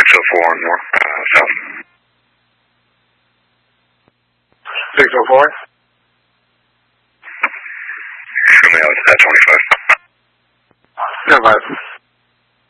604 on north, south. 604? Show me out at 25. Yeah, 5.